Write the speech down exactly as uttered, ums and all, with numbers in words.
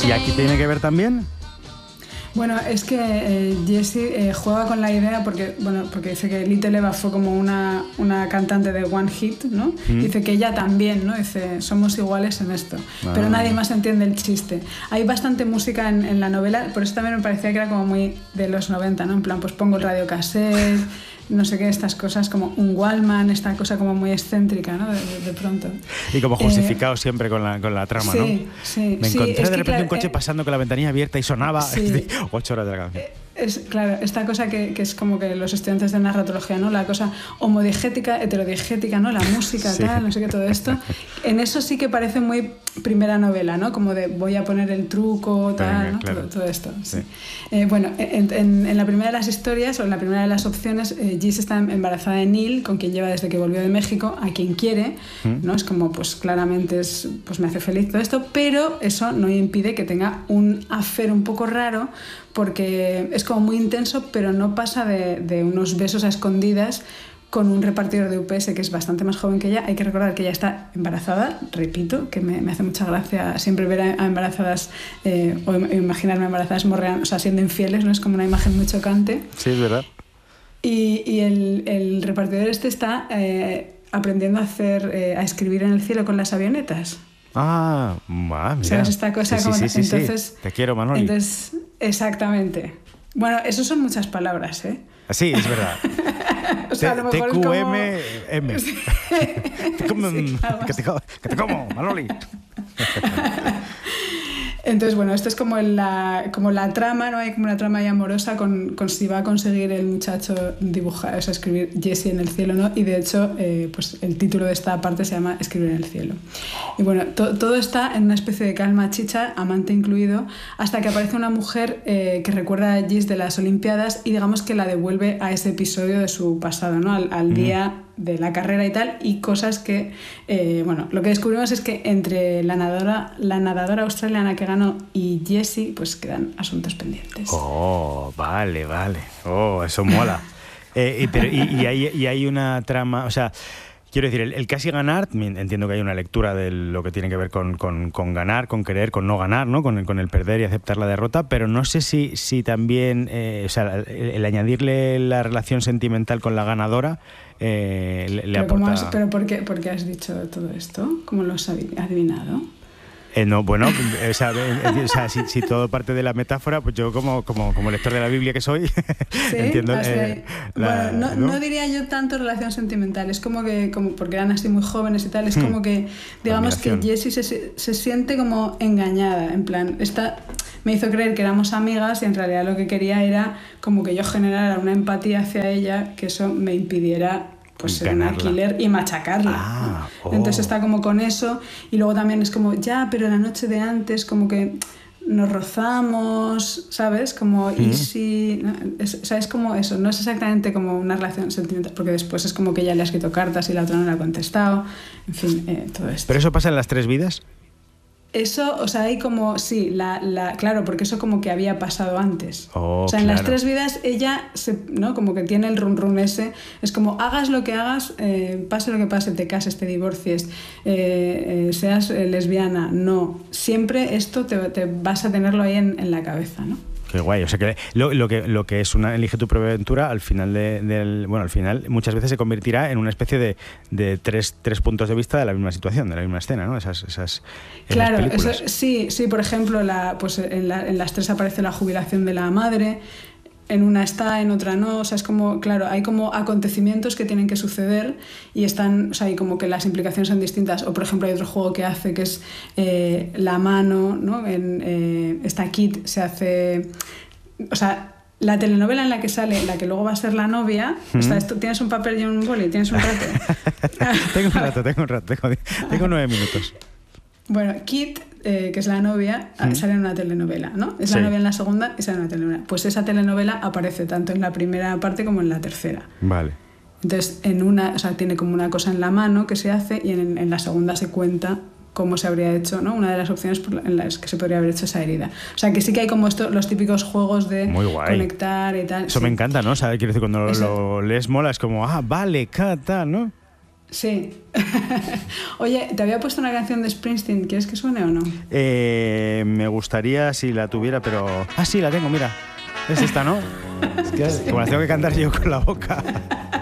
¿Y aquí tiene que ver también? Bueno, es que eh, Jessie eh, juega con la idea porque, bueno, porque dice que Little Eva fue como una, una cantante de One Hit, ¿no? Mm. Dice que ella también, ¿no? Dice, somos iguales en esto. Ah. Pero nadie más entiende el chiste. Hay bastante música en, en la novela, por eso también me parecía que era como muy de los noventa, ¿no? En plan, pues pongo el radiocassette, no sé qué, estas cosas como un Wallman, esta cosa como muy excéntrica, ¿no? De, de, de pronto. Y como justificado eh, siempre con la, con la trama, sí, ¿no? Sí, Me sí. encontré Es de que, repente claro, un coche eh, pasando con la ventanilla abierta y sonaba sí. ocho horas de la canción. Eh, Es, claro, esta cosa que, que es como que los estudiantes de narratología, ¿no? La cosa homodigética, heterodigética, ¿no? La música, sí. Tal, no sé qué, todo esto. En eso sí que parece muy primera novela, ¿no? Como de voy a poner el truco, tal, Venga, ¿no? Claro. Todo, todo esto. Sí. Sí. Eh, bueno, en, en, en la primera de las historias, o en la primera de las opciones, eh, Gis está embarazada de Neil, con quien lleva desde que volvió de México, a quien quiere, ¿Mm? ¿no? Es como, pues claramente es, pues me hace feliz todo esto, pero eso no impide que tenga un affair un poco raro, porque es como muy intenso, pero no pasa de, de unos besos a escondidas con un repartidor de U P S que es bastante más joven que ella. Hay que recordar que ella está embarazada, repito, que me, me hace mucha gracia siempre ver a, a embarazadas eh, o imaginarme embarazadas morreando, o sea, siendo infieles, ¿no? Es como una imagen muy chocante. Sí, es verdad. Y, y el, el repartidor este está eh, aprendiendo a hacer, eh, a escribir en el cielo con las avionetas. Ah, mira. ¿Sabes esta cosa? Sí, como sí, sí, entonces, sí. Te quiero, Manoli. Entonces, exactamente. Bueno, eso son muchas palabras, ¿eh? Sí, es verdad. O sea, a lo mejor T Q M M. Sí. Que te como, que te como, Manoli. Entonces, bueno, esto es como la, como la trama, ¿no? Hay como una trama ahí amorosa con, con si va a conseguir el muchacho dibujar, o sea, escribir Jessie en el cielo, ¿no? Y de hecho, eh, pues el título de esta parte se llama Escribir en el cielo. Y bueno, to, todo está en una especie de calma chicha, amante incluido, hasta que aparece una mujer eh, que recuerda a Gis de las Olimpiadas y digamos que la devuelve a ese episodio de su pasado, ¿no? Al, al mm. día de la carrera y tal, y cosas que, eh, bueno, lo que descubrimos es que entre la nadadora, la nadadora australiana que ganó y Jessie, pues quedan asuntos pendientes. Oh, vale, vale. Oh, eso mola. eh, y, pero, y, y, hay, y hay una trama, o sea, quiero decir, el, el casi ganar, entiendo que hay una lectura de lo que tiene que ver con, con, con ganar, con querer, con no ganar, ¿no? Con, el, con el perder y aceptar la derrota, pero no sé si, si también, eh, o sea, el, el añadirle la relación sentimental con la ganadora eh, le, le pero aporta... Has, ¿Pero por qué, por qué has dicho todo esto? ¿Cómo lo has adivinado? Eh, no, bueno, o sea, o sea si, si todo parte de la metáfora, pues yo como, como, como lector de la Biblia que soy, ¿Sí? entiendo. Eh, la, bueno, no, ¿no? no diría yo tanto relación sentimental, es como que, como porque eran así muy jóvenes y tal, es hmm. como que, digamos que Jessie se, se siente como engañada, en plan, esta, me hizo creer que éramos amigas y en realidad lo que quería era como que yo generara una empatía hacia ella, que eso me impidiera pues ser una killer y machacarla. Ah, oh. Entonces está como con eso y luego también es como, ya, pero la noche de antes como que nos rozamos, ¿sabes? Como ¿Mm? easy, ¿no? Es, o sea, es como eso, no es exactamente como una relación sentimental, porque después es como que ella le ha escrito cartas y la otra no le ha contestado, en fin, eh, todo esto. ¿Pero eso pasa en las tres vidas? Eso, o sea, hay como, sí, la, la, claro, porque eso como que había pasado antes. Oh, o sea, en claro. las tres vidas ella, se, ¿no? Como que tiene el run run ese, es como hagas lo que hagas, eh, pase lo que pase, te cases, te divorcies, eh, eh, seas eh, lesbiana, no. Siempre esto te, te vas a tenerlo ahí en, en la cabeza, ¿no? Qué guay, o sea que lo, lo que lo que es una elige tu propia aventura al final de, del bueno al final muchas veces se convertirá en una especie de, de tres, tres puntos de vista de la misma situación, de la misma escena, ¿no? Esas esas, esas claro, películas. Eso, sí, sí, por ejemplo, la, pues en, la, en las tres aparece la jubilación de la madre. En una está, en otra no, o sea, es como, claro, hay como acontecimientos que tienen que suceder y están, o sea, y como que las implicaciones son distintas. O, por ejemplo, hay otro juego que hace que es eh, la mano, ¿no? En eh, esta Kit se hace, o sea, la telenovela en la que sale, la que luego va a ser la novia, ¿Mm? Está esto, tienes un papel y un boli, tienes un rato. tengo un rato, tengo un rato, tengo, tengo nueve minutos. Bueno, Kit, eh, que es la novia, ¿Mm? Sale en una telenovela, ¿no? Es sí. la novia en la segunda y sale en una telenovela. Pues esa telenovela aparece tanto en la primera parte como en la tercera. Vale. Entonces, en una, o sea, tiene como una cosa en la mano que se hace y en, en la segunda se cuenta cómo se habría hecho, ¿no? Una de las opciones por la, en las que se podría haber hecho esa herida. O sea, que sí que hay como esto, los típicos juegos de conectar y tal. Eso sí. me encanta, ¿no? O sea, quiero decir, cuando Eso. lo lees mola, es como, ah, vale, cata, ¿no? Sí. Oye, te había puesto una canción de Springsteen. ¿Quieres que suene o no? Eh, me gustaría si la tuviera, pero... Ah, sí, la tengo, mira. Es esta, ¿no? Es que, como la tengo que cantar yo con la boca.